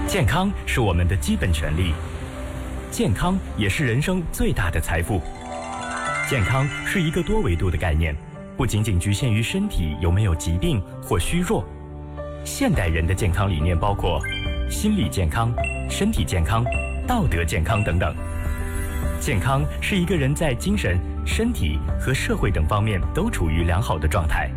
健康是我们的基本权利，健康也是人生最大的财富。健康是一个多维度的概念，不仅仅局限于身体有没有疾病或虚弱。现代人的健康理念包括心理健康、身体健康、道德健康等等。健康是一个人在精神、身体和社会等方面都处于良好的状态。